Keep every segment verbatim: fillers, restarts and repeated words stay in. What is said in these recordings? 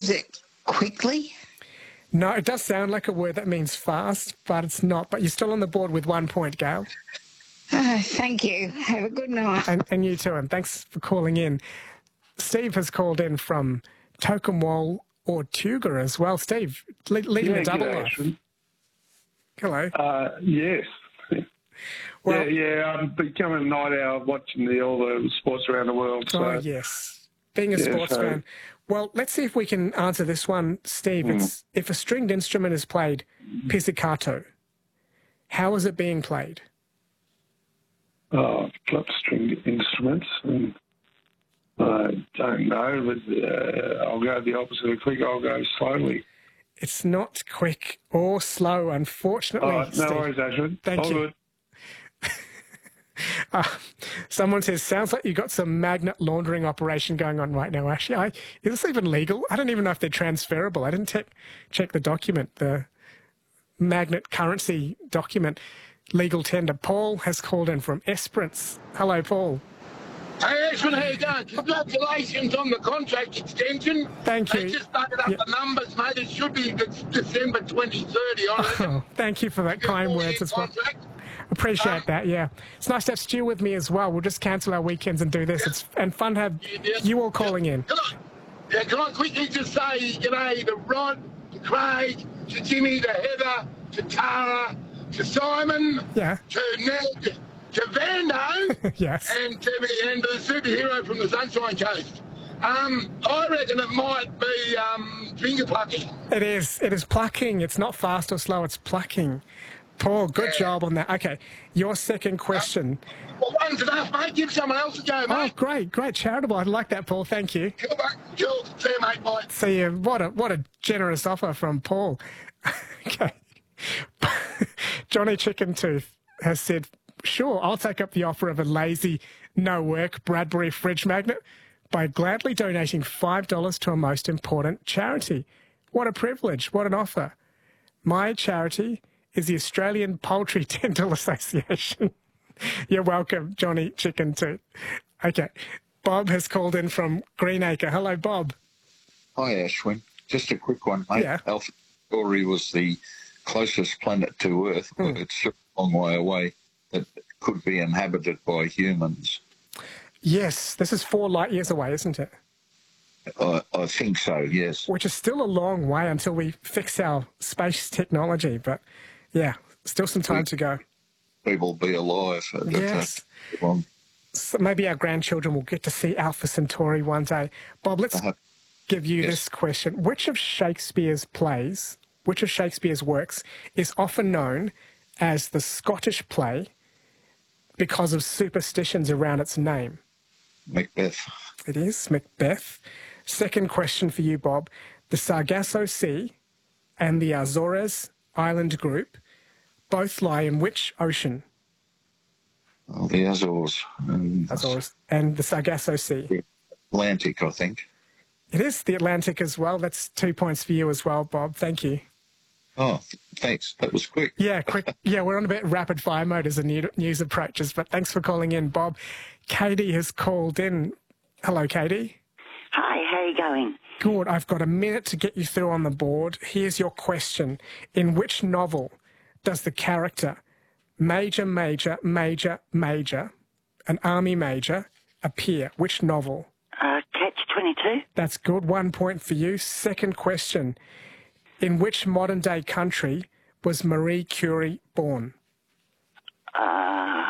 Is it quickly? No, it does sound like a word that means fast, but it's not. But you're still on the board with one point, Gail. Uh, thank you. Have a good night. And, and you too, and thanks for calling in. Steve has called in from Tokemwal or Tuga as well. Steve, le- leading yeah, a double g'day, life. Ashwin. Hello. Uh, yes. Well, yeah, yeah, I'm becoming a night owl watching the, all the sports around the world. So. Oh, yes. Being a Yeah, sports so- fan. Well, let's see if we can answer this one, Steve. Mm. It's if a stringed instrument is played pizzicato, how is it being played? Oh, I've got stringed instruments, and I don't know, but uh, I'll go the opposite of quick. I'll go slowly. It's not quick or slow, unfortunately. Oh, no Steve. worries, Ashwin. Thank All you. good. Uh, someone says, sounds like you've got some magnet laundering operation going on right now, Ashley. I, is this even legal? I don't even know if they're transferable. I didn't check check the document, the magnet currency document, legal tender. Paul has called in from Esperance. Hello, Paul. Hey, Ashwin, how you going? Congratulations on the contract extension. Thank you. They just started up Yeah. the numbers, mate. It should be December twenty thirty, I reckon. Oh, thank you for that kind words as well. Contract. Appreciate Um, that, yeah. It's nice to have Stu with me as well. We'll just cancel our weekends and do this. It's and fun to have Yeah, yeah. you all calling in. Can I, yeah, can I quickly just say g'day to Rod, to Craig, to Jimmy, to Heather, to Tara, to Simon, Yeah. to Ned, to Vando, Yes. and to, me, and to the superhero from the Sunshine Coast. Um, I reckon it might be um, finger plucking. It is. It is plucking. It's not fast or slow. It's plucking. Paul, good Yeah. job on that. Okay, your second question. Well, one's enough, mate. Give someone else a go, Oh, mate. great, great, charitable. I like that, Paul. Thank you. Cool, mate. Cool. See you, mate. Bye. See you. What a what a generous offer from Paul. Okay, Johnny Chicken Tooth has said, "Sure, I'll take up the offer of a lazy, no work Bradbury fridge magnet by gladly donating five dollars to a most important charity. What a privilege! What an offer! My charity is the Australian Poultry Dental Association." You're welcome, Johnny Chicken Tooth. Okay, Bob has called in from Greenacre. Hello, Bob. Hi, Ashwin. Just a quick one, mate. Yeah. Alpha Centauri was the closest planet to Earth, but Hmm. it's a long way away that could be inhabited by humans. Yes, this is four light years away, isn't it? I, I think so, yes. Which is still a long way until we fix our space technology. But yeah, still some time to go. People be alive. That, Yes. that's long. So maybe our grandchildren will get to see Alpha Centauri one day. Bob, let's Uh-huh. give you Yes. this question. Which of Shakespeare's plays, which of Shakespeare's works is often known as the Scottish play because of superstitions around its name? Macbeth. It is Macbeth. Second question for you, Bob. The Sargasso Sea and the Azores Island Group both lie in which ocean? Oh, the Azores. Um, Azores and the Sargasso Sea. Atlantic, I think. It is the Atlantic as well. That's two points for you as well, Bob. Thank you. Oh, th- thanks. That was quick. Yeah, quick. Yeah, we're on a bit rapid fire mode as the new- news approaches, but thanks for calling in, Bob. Katie has called in. Hello, Katie. Hi, how are you going? Good. I've got a minute to get you through on the board. Here's your question. In which novel does the character Major, Major, Major, Major, an army major, appear? Which novel? Uh, Catch twenty-two? That's good. One point for you. Second question. In which modern-day country was Marie Curie born? Uh,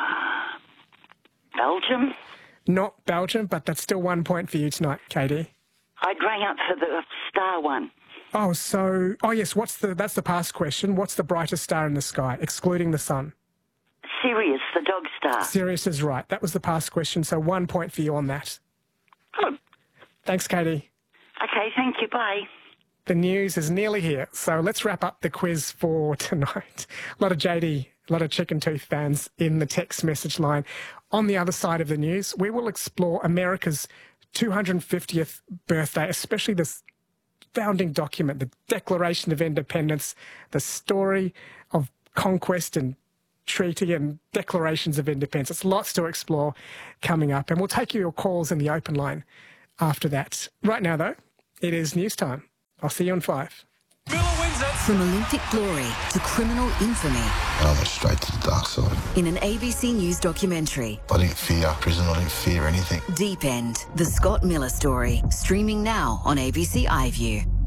Belgium? Not Belgium, but that's still one point for you tonight, Katie. I rang up for the star one. Oh, so... Oh, yes, what's the... That's the past question. What's the brightest star in the sky, excluding the sun? Sirius, the dog star. Sirius is right. That was the past question, so one point for you on that. Good. Thanks, Katie. Okay, thank you, bye. The news is nearly here, so let's wrap up the quiz for tonight. A lot of J D, a lot of Chicken Tooth fans in the text message line. On the other side of the news, we will explore America's two hundred fiftieth birthday, especially this founding document, the Declaration of Independence, the story of conquest and treaty and declarations of independence. It's lots to explore coming up, and we'll take your calls in the open line after that. Right now, though, it is news time. I'll see you in five. From Olympic glory to criminal infamy I went straight to the dark side. in an A B C News documentary. I didn't fear prison, I didn't fear anything. Deep End, the Scott Miller story, streaming now on A B C iView.